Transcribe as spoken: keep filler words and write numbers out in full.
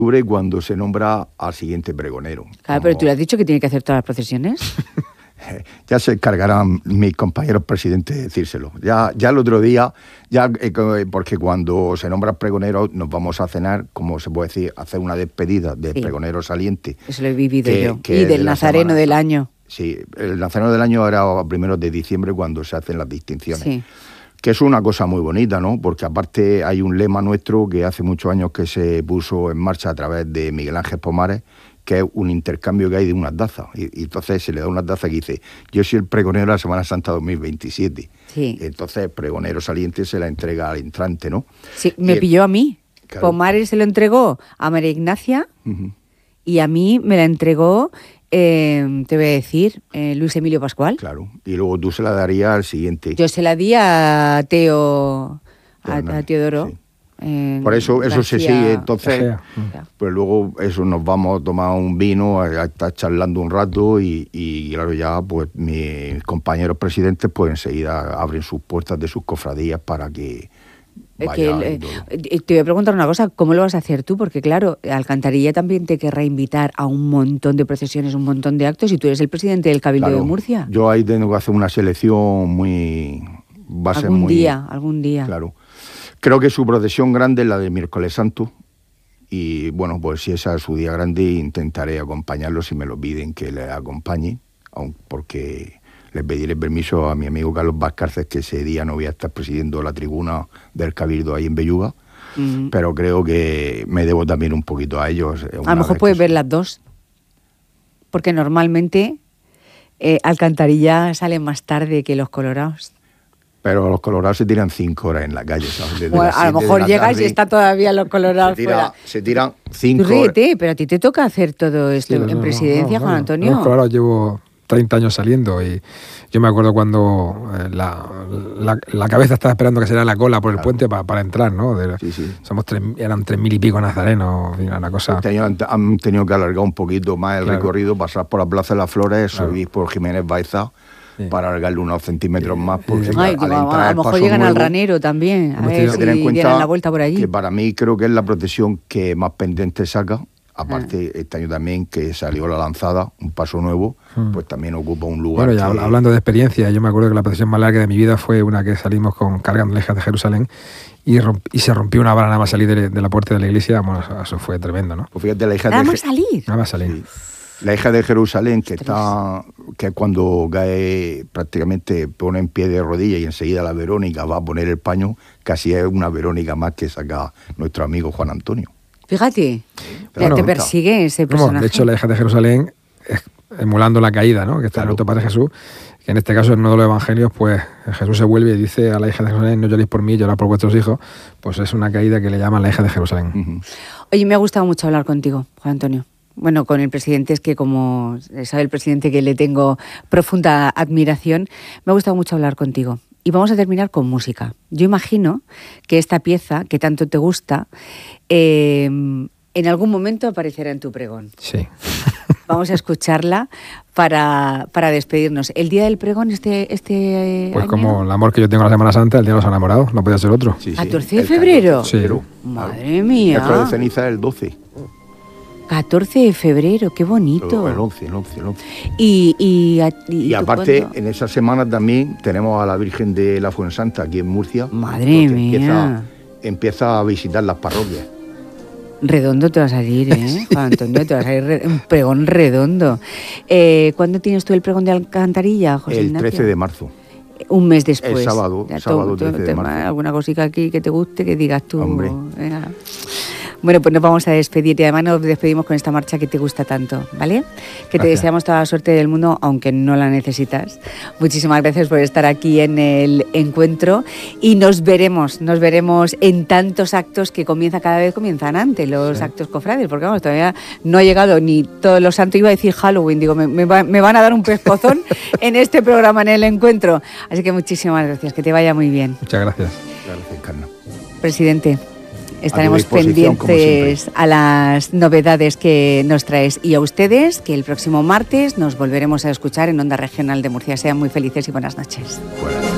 cuando se nombra al siguiente pregonero. Claro, como... pero tú le has dicho que tiene que hacer todas las procesiones. Ya se encargarán mis compañeros presidentes de decírselo. Ya, ya el otro día, ya eh, porque cuando se nombra pregonero nos vamos a cenar, como se puede decir, hacer una despedida del sí. pregonero saliente. Eso lo he vivido que, yo. Que y del nazareno semana, del año. Sí, el nazareno del año era a primeros de diciembre cuando se hacen las distinciones. Sí. Que es una cosa muy bonita, ¿no? Porque aparte hay un lema nuestro que hace muchos años que se puso en marcha a través de Miguel Ángel Pomares, que es un intercambio que hay de unas tazas. Y, y entonces se le da una taza que dice, yo soy el pregonero de la Semana Santa dos mil veintisiete. Sí. Entonces el pregonero saliente se la entrega al entrante, ¿no? Sí, me y pilló a mí. Claro. Pomares se lo entregó a María Ignacia uh-huh. y a mí me la entregó... Eh, te voy a decir, eh, Luis Emilio Pascual. Claro, y luego tú se la darías al siguiente. Yo se la di a Teo, a, a Teodoro. Sí. Eh, Por eso, eso García, se sigue, entonces, pues luego eso nos vamos a tomar un vino, a, a estar charlando un rato y, y claro, ya pues mis compañeros presidentes pues enseguida abren sus puertas de sus cofradías para que... Que, eh, te voy a preguntar una cosa, ¿cómo lo vas a hacer tú? Porque claro, Alcantarilla también te querrá invitar a un montón de procesiones, un montón de actos, y tú eres el presidente del Cabildo claro, de Murcia. Yo ahí tengo que hacer una selección muy... Va a ser algún muy, día, algún día. Claro. Creo que su procesión grande es la del miércoles santo, y bueno, pues si ese es su día grande, intentaré acompañarlo si me lo piden que le acompañe, aun porque... Le pediré permiso a mi amigo Carlos Vázquez, que ese día no voy a estar presidiendo la tribuna del Cabildo ahí en Belluga, uh-huh. pero creo que me debo también un poquito a ellos. A lo mejor puedes ver las dos, porque normalmente eh, Alcantarilla sale más tarde que los colorados. Pero los colorados se tiran cinco horas en la calle, ¿sabes? Bueno, a lo mejor llegas y está todavía los colorados se, tira, fuera. Se tiran cinco Tú ríete, horas. Pero a ti te toca hacer todo esto sí, en no, presidencia, no, no, Juan Antonio. Los colorados llevo... treinta años saliendo y yo me acuerdo cuando eh, la, la, la cabeza estaba esperando que se diera la cola por el claro. puente para, para entrar, ¿no? De, sí, sí. Somos tres, eran tres mil y pico nazarenos, una cosa... Este año han, han tenido que alargar un poquito más el claro. recorrido, pasar por la Plaza de las Flores, claro. subir por Jiménez Baeza, sí. para alargarle unos centímetros sí. más. Porque sí. Ay, al entrar a lo mejor llegan nuevo, al Ranero también, a ver si dieran la vuelta por allí. Que para mí creo que es la procesión que más pendiente saca. Aparte, ah. este año también que salió la lanzada, un paso nuevo, hmm. pues también ocupa un lugar. Bueno, ya que... hablando de experiencia, yo me acuerdo que la procesión más larga de mi vida fue una que salimos con cargando la hija de Jerusalén y, romp, y se rompió una vara nada más salir de, de la puerta de la iglesia. Bueno, eso fue tremendo, ¿no? Pues fíjate, la hija nada de... más salir. Nada más salir. Sí. La hija de Jerusalén, que está, que cuando cae prácticamente pone en pie de rodillas y enseguida la Verónica va a poner el paño, casi es una Verónica más que saca nuestro amigo Juan Antonio. Fíjate, bueno, te persigue ese personaje. De hecho, la hija de Jerusalén, emulando la caída, ¿no? Que está claro. en nuestro Padre Jesús, que en este caso en uno de los evangelios, pues Jesús se vuelve y dice a la hija de Jerusalén, no lloréis por mí, llorad por vuestros hijos, pues es una caída que le llaman la hija de Jerusalén. Uh-huh. Oye, me ha gustado mucho hablar contigo, Juan Antonio. Bueno, con el presidente, es que como sabe el presidente que le tengo profunda admiración, me ha gustado mucho hablar contigo. Y vamos a terminar con música. Yo imagino que esta pieza, que tanto te gusta, eh, en algún momento aparecerá en tu pregón. Sí. Vamos a escucharla para, para despedirnos. ¿El día del pregón este, este Pues año? Como el amor que yo tengo a la Semana Santa, el día de los enamorados, no podía ser otro. Sí, sí. ¿catorce de febrero? Sí. Madre mía. El de ceniza es el doce. catorce de febrero, qué bonito. Pero el once, el once, el once. Y, y, y, y aparte, ¿cuándo? En esa semana también tenemos a la Virgen de la Fuensanta aquí en Murcia. Madre mía. Empieza, empieza a visitar las parroquias. Redondo te va a salir, ¿eh? Juan Antonio, te va a salir re- un pregón redondo. Eh, ¿Cuándo tienes tú el pregón de Alcantarilla, José El Ignacio? trece de marzo. Un mes después. El sábado, ya, sábado todo, trece de marzo. Alguna cosita aquí que te guste, que digas tú. Hombre. Venga. Bueno, pues nos vamos a despedir y además nos despedimos con esta marcha que te gusta tanto, ¿vale? Que te Gracias. deseamos toda la suerte del mundo, aunque no la necesitas. Muchísimas gracias por estar aquí en el encuentro y nos veremos, nos veremos en tantos actos que comienza cada vez comienzan antes, los sí. actos cofrades, porque vamos, todavía no ha llegado ni todos los santos, iba a decir Halloween, digo, me, me, va, me van a dar un pescozón en este programa, en el encuentro. Así que muchísimas gracias, que te vaya muy bien. Muchas gracias. Gracias, Carla. Presidente. Estaremos pendientes a las novedades que nos traes y a ustedes, que el próximo martes nos volveremos a escuchar en Onda Regional de Murcia. Sean muy felices y buenas noches. Buenas.